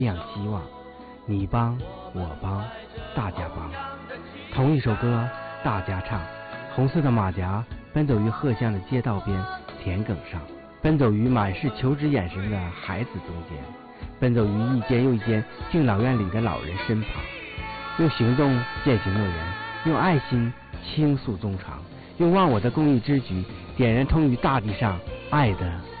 亮希望，你帮我帮，大家帮。同一首歌，大家唱。红色的马甲奔走于荷香的街道边田埂上，奔走于满是求知眼神的孩子中间，奔走于一间又一间敬老院里的老人身旁，用行动践行诺言，用爱心倾诉衷肠，用忘我的公益之举点燃通于大地上爱的